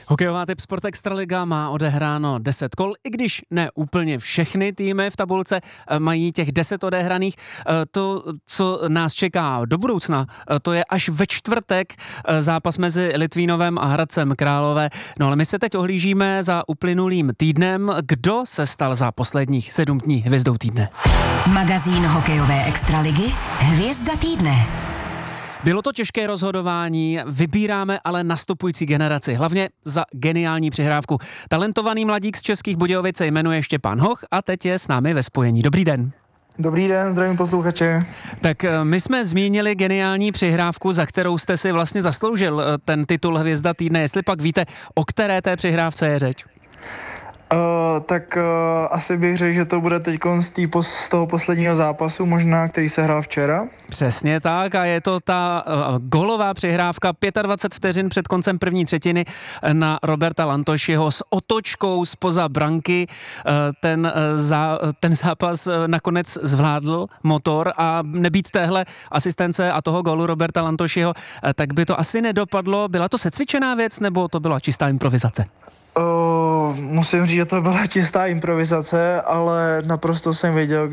Hokejová Tip Sport Extraliga má odehráno 10 kol, i když ne úplně všechny týmy v tabulce mají těch 10 odehraných. To, co nás čeká do budoucna, to je až ve čtvrtek zápas mezi Litvínovem a Hradcem Králové. No ale my se teď ohlížíme za uplynulým týdnem. Kdo se stal za posledních 7 dní hvězdou týdne? Magazín hokejové extraligy Hvězda týdne. Bylo to těžké rozhodování, vybíráme ale nastupující generaci, hlavně za geniální přihrávku. Talentovaný mladík z Českých Budějovic se jmenuje Štěpán Hoch a teď je s námi ve spojení. Dobrý den. Dobrý den, zdravím posluchače. Tak my jsme zmínili geniální přihrávku, za kterou jste si vlastně zasloužil ten titul Hvězda týdne. Jestli pak víte, o které té přihrávce je řeč? Asi bych řekl, že to bude teď z toho posledního zápasu, možná, který se hrál včera. Přesně tak a je to ta gólová přihrávka 25 vteřin před koncem první třetiny na Roberta Lantošiho s otočkou zpoza branky. Ten zápas nakonec zvládl motor a nebýt téhle asistence a toho gólu Roberta Lantošiho, tak by to asi nedopadlo. Byla to secvičená věc nebo to byla čistá improvizace? Musím říct, že to byla čistá improvizace, ale naprosto jsem věděl,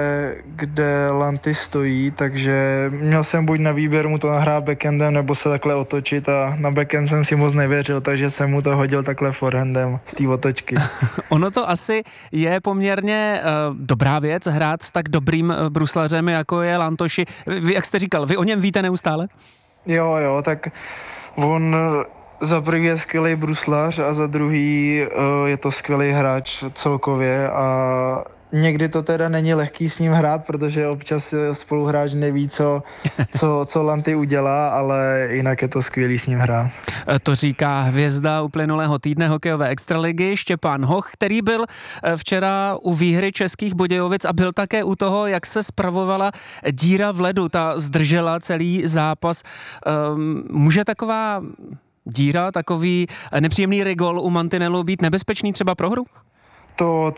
kde Lanty stojí, takže měl jsem buď na výběr mu to nahrát backendem, nebo se takhle otočit a na backend jsem si moc nevěřil, takže jsem mu to hodil takhle forehandem z té otočky. Ono to asi je poměrně dobrá věc hrát s tak dobrým bruslařem, jako je Lantoši. Jak jste říkal, vy o něm víte neustále? Jo, tak on za prvý je skvělý bruslař a za druhý je to skvělý hráč celkově a někdy to teda není lehký s ním hrát, protože občas spoluhráč neví, co Lanty udělá, ale jinak je to skvělý s ním hrát. To říká hvězda uplynulého týdne hokejové extraligy Štěpán Hoch, který byl včera u výhry Českých Budějovic a byl také u toho, jak se spravovala díra v ledu. Ta zdržela celý zápas. Může taková díra, takový nepříjemný rigol u mantinelu být nebezpečný třeba pro hru? To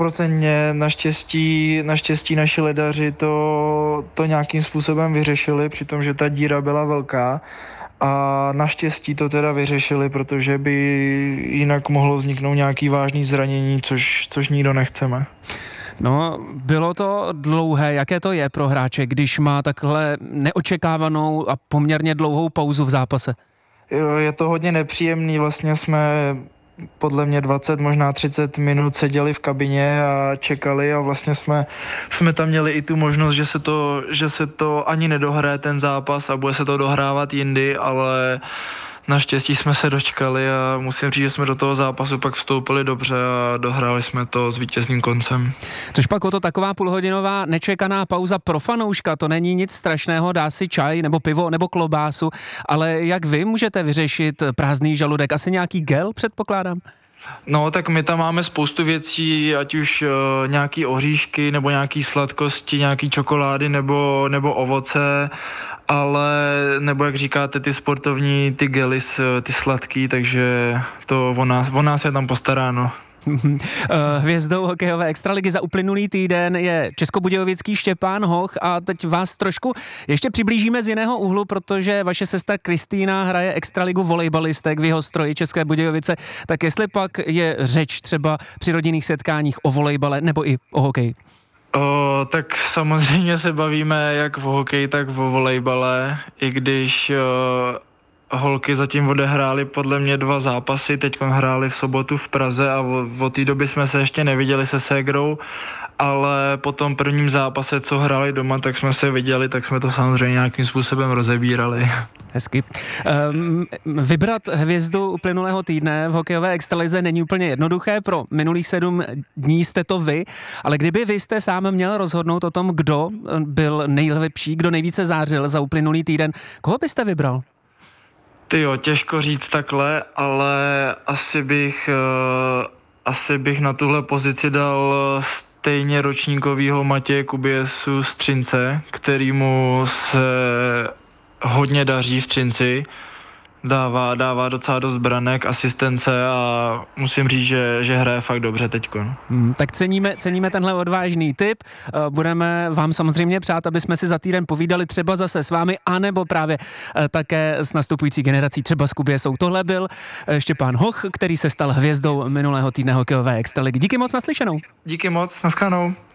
100%, naštěstí naši ledaři to nějakým způsobem vyřešili, přitom, ta díra byla velká a naštěstí to teda vyřešili, protože by jinak mohlo vzniknout nějaký vážný zranění, což nikdo nechceme. No, bylo to dlouhé. Jaké to je pro hráče, když má takhle neočekávanou a poměrně dlouhou pauzu v zápase? Je to hodně nepříjemný, vlastně jsme podle mě 20, možná 30 minut seděli v kabině a čekali a vlastně jsme tam měli i tu možnost, že se to ani nedohraje ten zápas a bude se to dohrávat jindy, ale naštěstí jsme se dočkali a musím říct, že jsme do toho zápasu pak vstoupili dobře a dohráli jsme to s vítězným koncem. Což pak o to taková půlhodinová nečekaná pauza pro fanouška, to není nic strašného, dá si čaj nebo pivo nebo klobásu, ale jak vy můžete vyřešit prázdný žaludek? Asi nějaký gel, předpokládám? No, tak my tam máme spoustu věcí, ať už nějaký oříšky, nebo nějaký sladkosti, nějaký čokolády, nebo ovoce, ale, nebo jak říkáte, ty sportovní, ty gely, ty sladký, takže to o nás je tam postaráno. Hvězdou hokejové extraligy za uplynulý týden je českobudějovický Štěpán Hoch a teď vás trošku ještě přiblížíme z jiného úhlu, protože vaše sestra Kristýna hraje extraligu volejbalistek v jeho stroji České Budějovice, tak jestli pak je řeč třeba při rodinných setkáních o volejbale nebo i o hokeji? Tak samozřejmě se bavíme jak o hokeji, tak o volejbale, i když holky zatím odehrály podle mě 2 zápasy, teď hráli v sobotu v Praze a od té doby jsme se ještě neviděli se ségrou, ale po tom prvním zápase, co hráli doma, tak jsme se viděli, tak jsme to samozřejmě nějakým způsobem rozebírali. Hezky. Vybrat hvězdu uplynulého týdne v hokejové extralize není úplně jednoduché, pro minulých 7 dní jste to vy, ale kdyby vy jste sám měl rozhodnout o tom, kdo byl nejlepší, kdo nejvíce zářil za uplynulý týden, koho byste vybral? Tyjo, těžko říct takhle, ale asi bych na tuhle pozici dal stejně ročníkovýho Matěje Kubiesu z Třince, kterýmu se hodně daří v Třinci. dává docela dost branek, asistence a musím říct, že hraje fakt dobře teďko. Tak ceníme tenhle odvážný tip. Budeme vám samozřejmě přát, aby jsme si za týden povídali třeba zase s vámi, anebo právě také s nastupující generací, třeba s Kubiesou. Tohle byl Štěpán Hoch, který se stal hvězdou minulého týdne hokejové extraligy. Díky moc, naslyšenou. Díky moc, naschledanou.